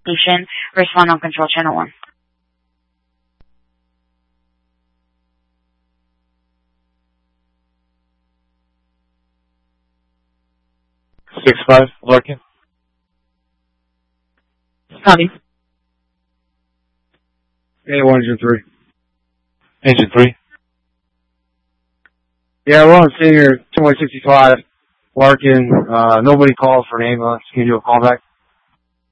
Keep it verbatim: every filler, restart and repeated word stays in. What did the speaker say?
station. Respond on control channel one. Six five, Larkin. Copy. A one, engine three. Engine three. Yeah, we're on senior two one sixty-five. Larkin, uh, nobody calls for an ambulance. Can you do a call back?